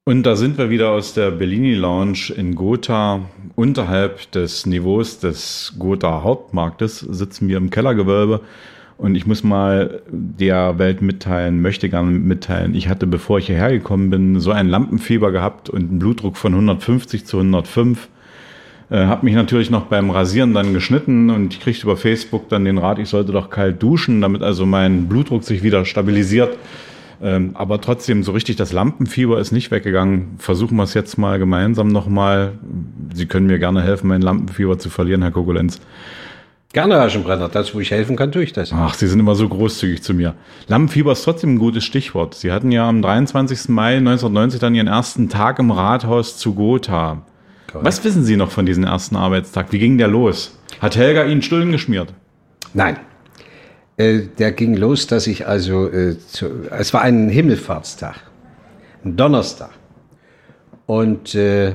Und da sind wir wieder aus der Bellini Lounge in Gotha. Unterhalb des Niveaus des Gotha Hauptmarktes sitzen wir im Kellergewölbe. Und ich muss mal der Welt mitteilen, möchte gerne mitteilen, ich hatte, bevor ich hierher gekommen bin, so ein Lampenfieber gehabt und einen Blutdruck von 150 zu 105. Habe mich natürlich noch beim Rasieren dann geschnitten und ich kriegte über Facebook dann den Rat, ich sollte doch kalt duschen, damit also mein Blutdruck sich wieder stabilisiert. Aber trotzdem, so richtig das Lampenfieber ist nicht weggegangen. Versuchen wir es jetzt mal gemeinsam nochmal. Sie können mir gerne helfen, mein Lampenfieber zu verlieren, Herr Kokolenz. Gerne, Herr Aschenbrenner. Das, wo ich helfen kann, tue ich das. Ach, Sie sind immer so großzügig zu mir. Lampenfieber ist trotzdem ein gutes Stichwort. Sie hatten ja am 23. Mai 1990 dann Ihren ersten Tag im Rathaus zu Gotha. Correct. Was wissen Sie noch von diesem ersten Arbeitstag? Wie ging der los? Hat Helga Ihnen Stullen geschmiert? Nein. Der ging los, dass ich also, es war ein Himmelfahrtstag, ein Donnerstag. Und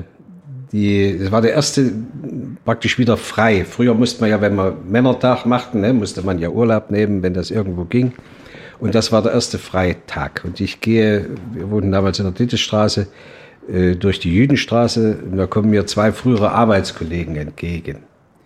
es war der erste praktisch wieder frei. Früher musste man ja, wenn man Männertag machten, musste man ja Urlaub nehmen, wenn das irgendwo ging. Und das war der erste Freitag. Und wir wohnten damals in der Dittestraße, durch die Jüdenstraße. Und da kommen mir zwei frühere Arbeitskollegen entgegen.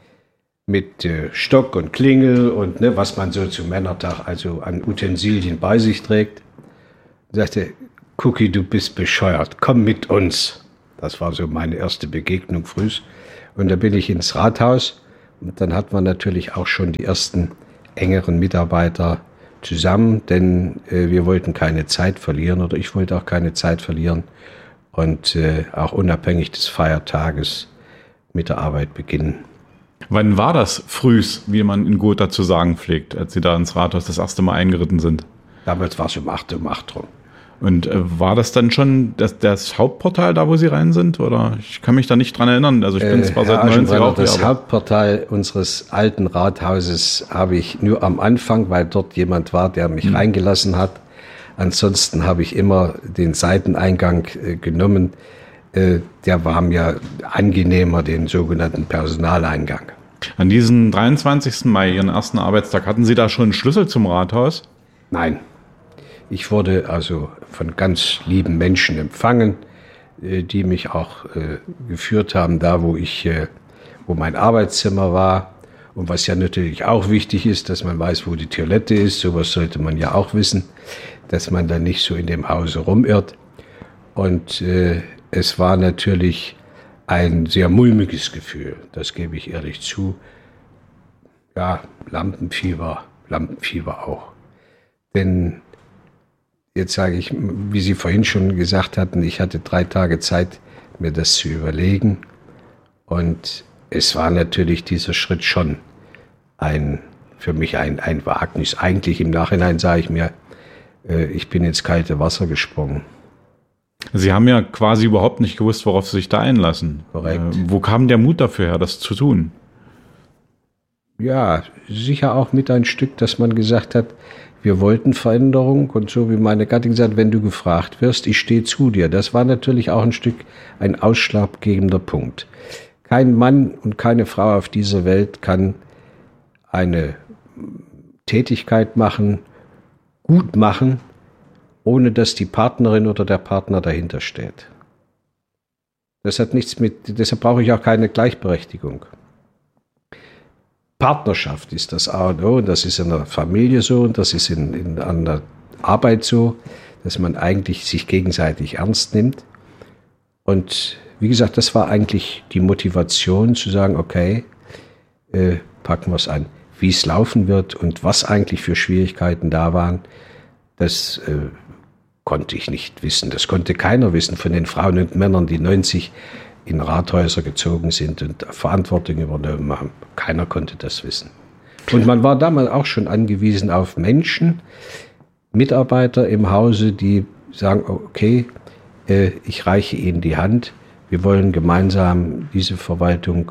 Mit Stock und Klingel und was man so zum Männertag also an Utensilien bei sich trägt. Und sagte, Cookie, du bist bescheuert, komm mit uns. Das war so meine erste Begegnung frühs. Und da bin ich ins Rathaus und dann hat man natürlich auch schon die ersten engeren Mitarbeiter zusammen, denn wir wollten keine Zeit verlieren oder ich wollte auch keine Zeit verlieren und auch unabhängig des Feiertages mit der Arbeit beginnen. Wann war das frühs, wie man in Gotha zu sagen pflegt, als Sie da ins Rathaus das erste Mal eingeritten sind? Damals war es um 8 rum. Und war das dann schon das Hauptportal da, wo Sie rein sind? Oder ich kann mich da nicht dran erinnern. Also ich bin zwar seit 90 auch das Hauptportal unseres alten Rathauses habe ich nur am Anfang, weil dort jemand war, der mich reingelassen hat. Ansonsten habe ich immer den Seiteneingang genommen. Der war mir angenehmer, den sogenannten Personaleingang. An diesem 23. Mai, Ihren ersten Arbeitstag, hatten Sie da schon einen Schlüssel zum Rathaus? Nein. Ich wurde also von ganz lieben Menschen empfangen, die mich auch geführt haben, da wo mein Arbeitszimmer war. Und was ja natürlich auch wichtig ist, dass man weiß, wo die Toilette ist. Sowas sollte man ja auch wissen, dass man da nicht so in dem Hause rumirrt. Und es war natürlich ein sehr mulmiges Gefühl, das gebe ich ehrlich zu. Ja, Lampenfieber auch. Denn jetzt sage ich, wie Sie vorhin schon gesagt hatten, ich hatte 3 Tage Zeit, mir das zu überlegen. Und es war natürlich dieser Schritt schon für mich ein Wagnis. Eigentlich im Nachhinein sage ich mir, ich bin ins kalte Wasser gesprungen. Sie haben ja quasi überhaupt nicht gewusst, worauf Sie sich da einlassen. Korrekt. Wo kam der Mut dafür her, das zu tun? Ja, sicher auch mit ein Stück, dass man gesagt hat, wir wollten Veränderung und so wie meine Gattin gesagt, wenn du gefragt wirst, ich stehe zu dir. Das war natürlich auch ein Stück ein ausschlaggebender Punkt. Kein Mann und keine Frau auf dieser Welt kann eine Tätigkeit machen, gut machen, ohne dass die Partnerin oder der Partner dahinter steht. Das hat nichts deshalb brauche ich auch keine Gleichberechtigung. Partnerschaft ist das A und O, und das ist in der Familie so und das ist an der Arbeit so, dass man eigentlich sich gegenseitig ernst nimmt. Und wie gesagt, das war eigentlich die Motivation zu sagen, okay, packen wir es an. Wie es laufen wird und was eigentlich für Schwierigkeiten da waren, das konnte ich nicht wissen. Das konnte keiner wissen von den Frauen und Männern, die 90 in Rathäuser gezogen sind und Verantwortung übernommen haben. Keiner konnte das wissen. Und man war damals auch schon angewiesen auf Menschen, Mitarbeiter im Hause, die sagen, okay, ich reiche Ihnen die Hand, wir wollen gemeinsam diese Verwaltung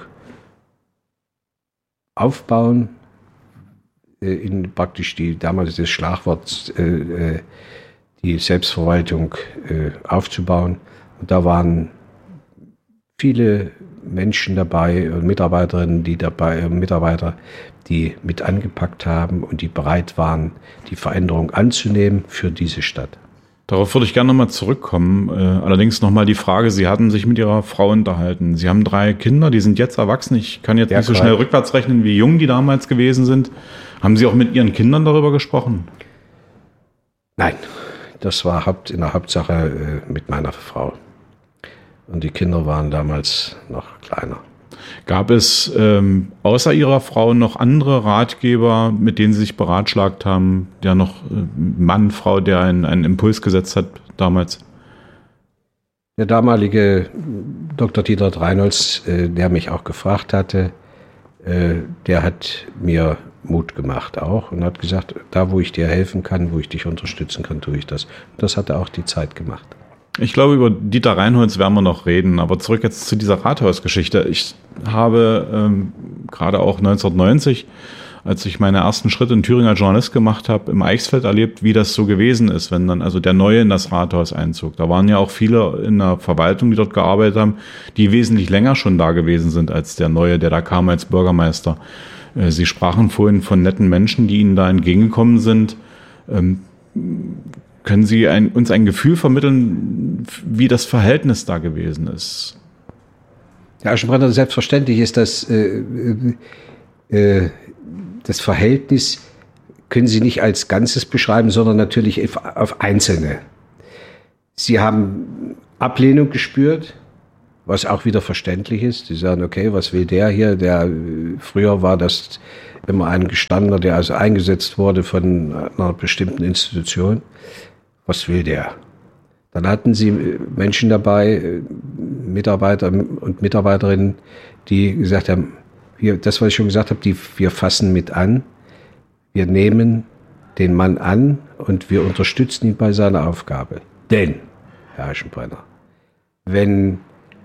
aufbauen, in praktisch damals das Schlagwort, die Selbstverwaltung aufzubauen. Und da waren viele Menschen dabei und Mitarbeiterinnen, Mitarbeiter, die mit angepackt haben und die bereit waren, die Veränderung anzunehmen für diese Stadt. Darauf würde ich gerne nochmal zurückkommen. Allerdings nochmal die Frage, Sie hatten sich mit Ihrer Frau unterhalten. Sie haben 3 Kinder, die sind jetzt erwachsen. Ich kann jetzt nicht so schnell rückwärts rechnen, wie jung die damals gewesen sind. Haben Sie auch mit Ihren Kindern darüber gesprochen? Nein, das war in der Hauptsache mit meiner Frau. Und die Kinder waren damals noch kleiner. Gab es außer Ihrer Frau noch andere Ratgeber, mit denen Sie sich beratschlagt haben? Ja, noch Mann, Frau, der einen Impuls gesetzt hat damals? Der damalige Dr. Dieter Reinholz, der mich auch gefragt hatte, der hat mir Mut gemacht auch und hat gesagt, da wo ich dir helfen kann, wo ich dich unterstützen kann, tue ich das. Und das hat er auch die Zeit gemacht. Ich glaube, über Dieter Reinholz werden wir noch reden, aber zurück jetzt zu dieser Rathausgeschichte. Ich habe gerade auch 1990, als ich meine ersten Schritte in Thüringen als Journalist gemacht habe, im Eichsfeld erlebt, wie das so gewesen ist, wenn dann also der Neue in das Rathaus einzog. Da waren ja auch viele in der Verwaltung, die dort gearbeitet haben, die wesentlich länger schon da gewesen sind als der Neue, der da kam als Bürgermeister. Sie sprachen vorhin von netten Menschen, die Ihnen da entgegengekommen sind. Können Sie uns ein Gefühl vermitteln, wie das Verhältnis da gewesen ist? Ja, Aschenbrenner, selbstverständlich ist das Verhältnis, können Sie nicht als Ganzes beschreiben, sondern natürlich auf Einzelne. Sie haben Ablehnung gespürt, was auch wieder verständlich ist. Sie sagen, okay, was will der hier? Früher war das immer ein Gestandener, der also eingesetzt wurde von einer bestimmten Institution. Was will der? Dann hatten Sie Menschen dabei, Mitarbeiter und Mitarbeiterinnen, die gesagt haben, das, was ich schon gesagt habe, wir fassen mit an, wir nehmen den Mann an und wir unterstützen ihn bei seiner Aufgabe. Denn, Herr Aschenbrenner, wenn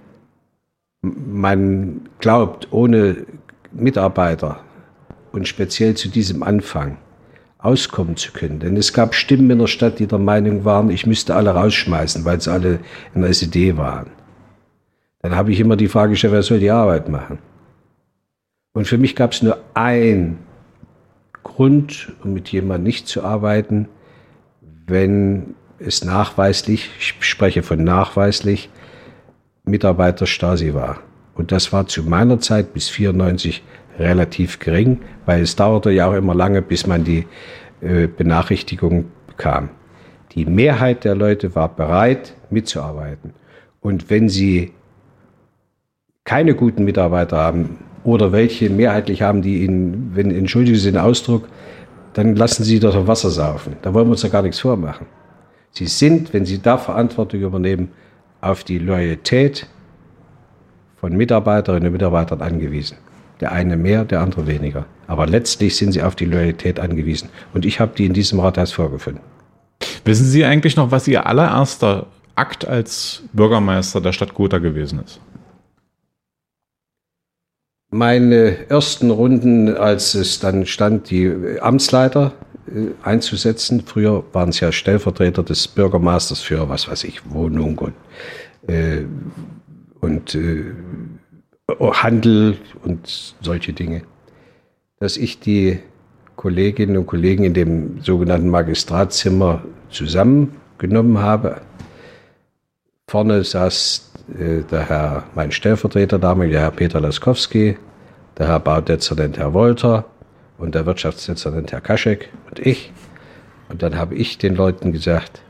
man glaubt, ohne Mitarbeiter und speziell zu diesem Anfang auskommen zu können. Denn es gab Stimmen in der Stadt, die der Meinung waren, ich müsste alle rausschmeißen, weil sie alle in der SED waren. Dann habe ich immer die Frage gestellt, wer soll die Arbeit machen? Und für mich gab es nur einen Grund, um mit jemandem nicht zu arbeiten, wenn es nachweislich, ich spreche von nachweislich, Mitarbeiter Stasi war. Und das war zu meiner Zeit bis 1994 relativ gering, weil es dauerte ja auch immer lange, bis man die Benachrichtigung bekam. Die Mehrheit der Leute war bereit, mitzuarbeiten. Und wenn sie keine guten Mitarbeiter haben oder welche mehrheitlich haben, die ihnen, entschuldigen Sie den Ausdruck, dann lassen Sie doch Wasser saufen. Da wollen wir uns ja gar nichts vormachen. Sie sind, wenn Sie da Verantwortung übernehmen, auf die Loyalität von Mitarbeiterinnen und Mitarbeitern angewiesen. Der eine mehr, der andere weniger. Aber letztlich sind sie auf die Loyalität angewiesen. Und ich habe die in diesem Rathaus vorgefunden. Wissen Sie eigentlich noch, was Ihr allererster Akt als Bürgermeister der Stadt Gotha gewesen ist? Meine ersten Runden, als es dann stand, die Amtsleiter einzusetzen. Früher waren es ja Stellvertreter des Bürgermeisters für, was weiß ich, Wohnung und Handel und solche Dinge. Dass ich die Kolleginnen und Kollegen in dem sogenannten Magistratszimmer zusammengenommen habe. Vorne saß mein Stellvertreter damals, der Herr Peter Laskowski, der Herr Baudezernent Herr Wolter und der Wirtschaftsdezernent Herr Kaschek und ich. Und dann habe ich den Leuten gesagt,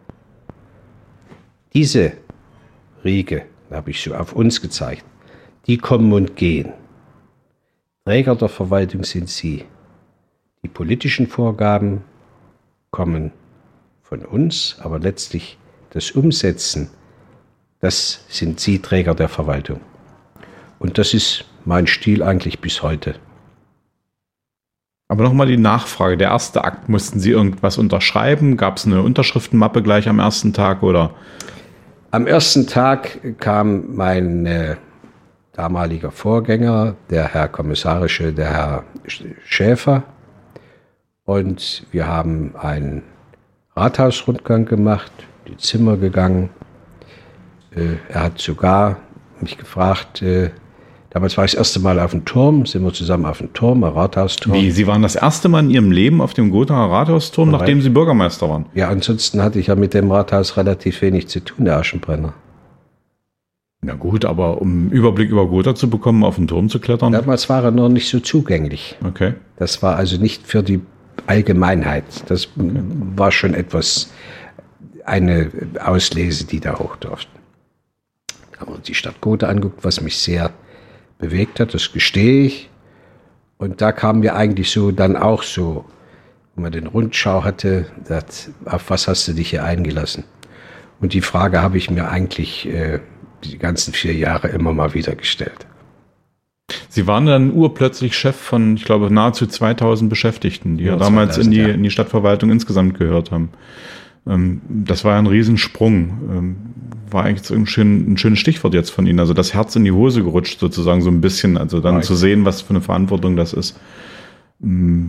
diese Riege, da habe ich so auf uns gezeigt, die kommen und gehen. Träger der Verwaltung sind Sie. Die politischen Vorgaben kommen von uns, aber letztlich das Umsetzen, das sind Sie Träger der Verwaltung. Und das ist mein Stil eigentlich bis heute. Aber nochmal die Nachfrage. Der erste Akt, mussten Sie irgendwas unterschreiben? Gab es eine Unterschriftenmappe gleich am ersten Tag, oder? Am ersten Tag kam mein damaliger Vorgänger, der Herr Kommissarische, der Herr Schäfer. Und wir haben einen Rathausrundgang gemacht, die Zimmer gegangen. Er hat sogar mich gefragt, der Damals war ich das erste Mal auf dem Turm, sind wir zusammen auf dem Turm, ein Rathausturm. Wie, Sie waren das erste Mal in Ihrem Leben auf dem Gothaer Rathausturm, nachdem Sie Bürgermeister waren? Ja, ansonsten hatte ich ja mit dem Rathaus relativ wenig zu tun, der Aschenbrenner. Na gut, aber um einen Überblick über Gotha zu bekommen, auf den Turm zu klettern? Damals war er noch nicht so zugänglich. Okay. Das war also nicht für die Allgemeinheit. Das war schon eine Auslese, die da hoch durften. Haben wir uns die Stadt Gotha angeguckt, was mich sehr bewegt hat, das gestehe ich. Und da kam mir eigentlich so dann auch so, wenn man den Rundschau hatte, auf was hast du dich hier eingelassen? Und die Frage habe ich mir eigentlich die ganzen 4 Jahre immer mal wieder gestellt. Sie waren dann urplötzlich Chef von, ich glaube, nahezu 2000 Beschäftigten, die ja damals 2000, in die Stadtverwaltung insgesamt gehört haben. Das war ja ein Riesensprung. War eigentlich so ein schönes Stichwort jetzt von Ihnen. Also das Herz in die Hose gerutscht sozusagen so ein bisschen. Also dann zu sehen, was für eine Verantwortung das ist. Wie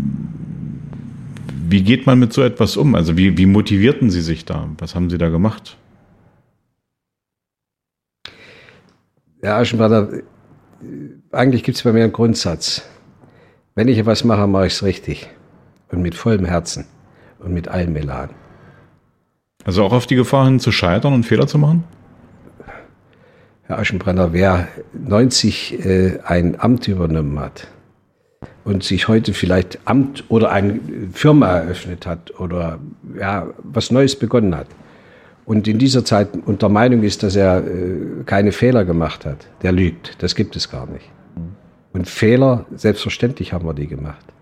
geht man mit so etwas um? Also wie motivierten Sie sich da? Was haben Sie da gemacht? Ja, Aschenbrenner, eigentlich gibt es bei mir einen Grundsatz. Wenn ich etwas mache, mache ich es richtig. Und mit vollem Herzen. Und mit allem Elan. Also auch auf die Gefahr hin zu scheitern und Fehler zu machen? Herr Aschenbrenner, wer 90 ein Amt übernommen hat und sich heute vielleicht Amt oder eine Firma eröffnet hat oder ja, was Neues begonnen hat und in dieser Zeit unter Meinung ist, dass er keine Fehler gemacht hat, der lügt. Das gibt es gar nicht. Und Fehler, selbstverständlich haben wir die gemacht.